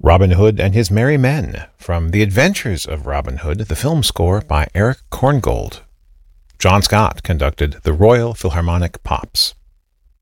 Robin Hood and His Merry Men from The Adventures of Robin Hood, the film score by Eric Korngold. John Scott conducted the Royal Philharmonic Pops.